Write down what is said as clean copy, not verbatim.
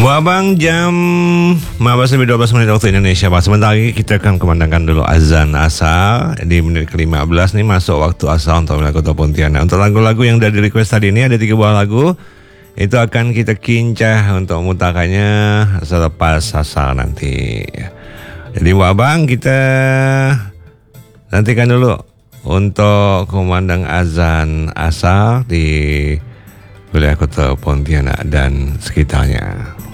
Abang jam 15:12 waktu Indonesia Pak. Sebentar lagi kita akan kumandangkan dulu azan asar. Di menit ke-15 nih masuk waktu asar untuk wilayah Kota Pontianak. Untuk lagu-lagu yang sudah di request tadi ini ada 3 buah lagu. Itu akan kita kincah untuk mutakannya selepas asar nanti. Jadi Abang kita nantikan dulu untuk kumandang azan asar di wilayah Kota Pontianak dan sekitarnya.